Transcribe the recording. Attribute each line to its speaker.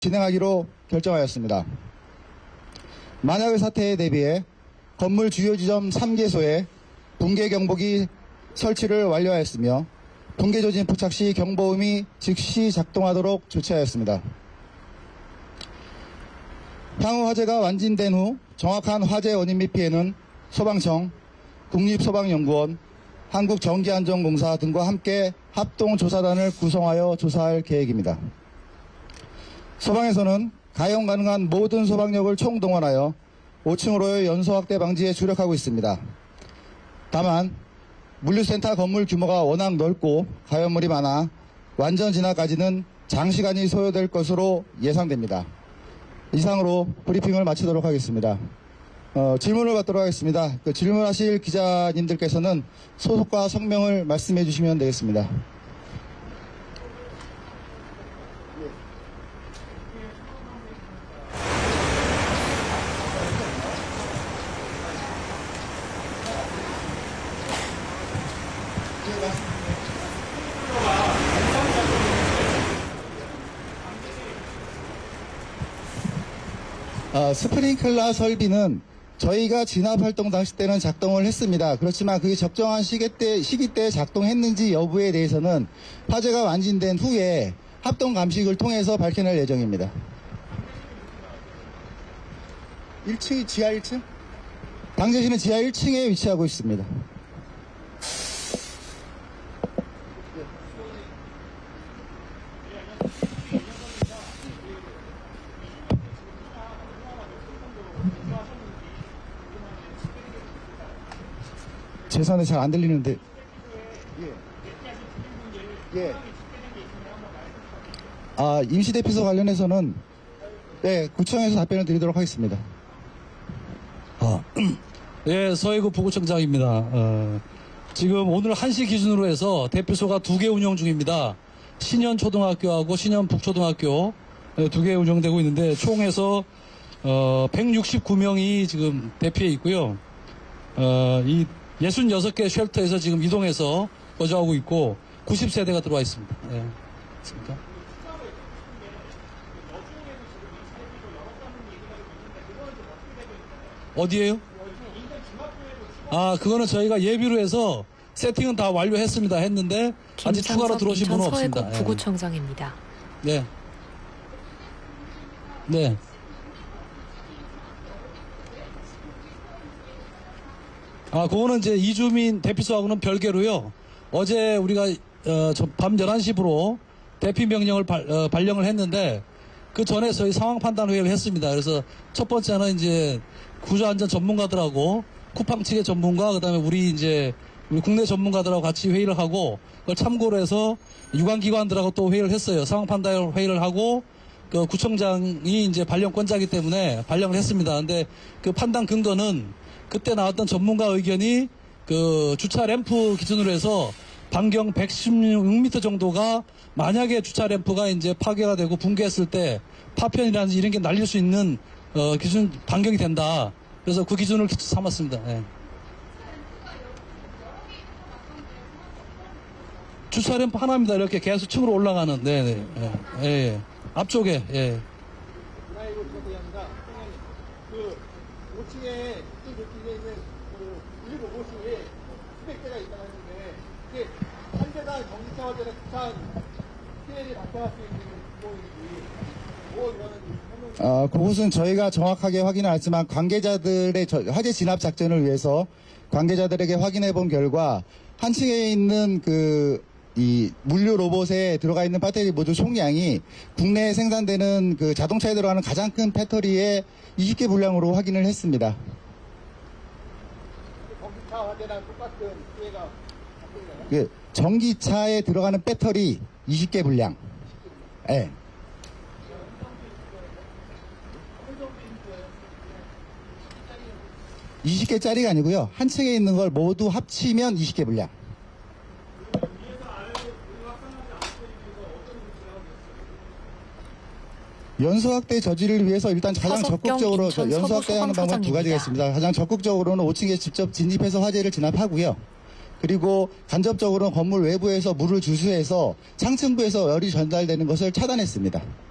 Speaker 1: 진행하기로 결정하였습니다. 만약의 사태에 대비해 건물 주요 지점 3개소에 붕괴 경보기 설치를 완료하였으며 붕괴 조짐 포착 시 경보음이 즉시 작동하도록 조치하였습니다. 향후 화재가 완진된 후 정확한 화재 원인 및 피해는 소방청, 국립소방연구원, 한국전기안전공사 등과 함께 합동조사단을 구성하여 조사할 계획입니다. 소방에서는 가용 가능한 모든 소방력을 총동원하여 5층으로의 연소 확대 방지에 주력하고 있습니다. 다만 물류센터 건물 규모가 워낙 넓고 가연물이 많아 완전 진화까지는 장시간이 소요될 것으로 예상됩니다. 이상으로 브리핑을 마치도록 하겠습니다. 질문을 받도록 하겠습니다. 질문하실 기자님들께서는 소속과 성명을 말씀해 주시면 되겠습니다. 스프링클러 설비는 저희가 진압활동 당시 때는 작동을 했습니다. 그렇지만 그게 적정한 시기 때 작동했는지 여부에 대해서는 화재가 완진된 후에 합동 감식을 통해서 밝혀낼 예정입니다. 1층이 지하 1층? 방제실은 지하 1층에 위치하고 있습니다. 죄송한데 잘 안 들리는데. 예. 임시대피소 관련해서는 구청에서 답변을 드리도록 하겠습니다.
Speaker 2: 예, 서해구 부구청장입니다. 지금 오늘 1시 기준으로 해서 대피소가 2개 운영 중입니다. 신현초등학교하고 신현북초등학교 2개 운영되고 있는데 총해서 169명이 지금 대피해 있고요. 이 66개 쉘터에서 지금 이동해서 거주하고 있고 90세대가 들어와 있습니다. 예. 맞습니까? 어디에요? 그거는 저희가 예비로 해서 세팅은 다 완료했습니다. 했는데 아직 추가로 들어오신 분은 없습니다.
Speaker 3: 서해구 부구청장입니다.
Speaker 2: 네. 네. 그거는 이제 이주민 대피소하고는 별개로요. 어제 우리가 밤 11시부로 대피 명령을 발령을 했는데 그 전에 저희 상황 판단 회의를 했습니다. 그래서 첫 번째는 이제 구조안전 전문가들하고 쿠팡 측의 전문가, 그다음에 우리 국내 전문가들하고 같이 회의를 하고 그걸 참고로 해서 유관기관들하고 또 회의를 했어요. 상황 판단 회의를 하고 그 구청장이 이제 발령권자이기 때문에 발령을 했습니다. 근데 그 판단 근거는 그때 나왔던 전문가 의견이 그 주차 램프 기준으로 해서 반경 116m 정도가 만약에 주차 램프가 이제 파괴가 되고 붕괴했을 때 파편이라든지 이런 게 날릴 수 있는 기준 반경이 된다. 그래서 그 기준을 삼았습니다. 예. 주차 램프 하나입니다. 이렇게 계속 층으로 올라가는. 네네. 예. 예. 앞쪽에. 예.
Speaker 4: 문화이로 부탁드립니다. 그 5층에 있는 그 물류 로봇이 수백 대가 있다고 했는데 이게 한 대당 전기차 화재나 부산 피해를 발생할 수 있는 구멍인지 뭐 이거는
Speaker 1: 그것은 저희가 정확하게 확인은 안 했지만 관계자들의 화재 진압 작전을 위해서 관계자들에게 확인해 본 결과 한 층에 있는 이 물류 로봇에 들어가 있는 배터리 모두 총량이 국내에 생산되는 그 자동차에 들어가는 가장 큰 배터리의 20개 분량으로 확인을 했습니다.
Speaker 4: 전기차 화재랑 똑같은 피해가 발생되나요?
Speaker 1: 전기차에 들어가는 배터리 20개 분량. 예. 네. 20개짜리가 아니고요. 한 층에 있는 걸 모두 합치면 20개 분량. 연소 확대 저지를 위해서 일단 가장 적극적으로 연소 확대하는 방법 두 가지가 있습니다. 가장 적극적으로는 5층에 직접 진입해서 화재를 진압하고요. 그리고 간접적으로는 건물 외부에서 물을 주수해서 상층부에서 열이 전달되는 것을 차단했습니다.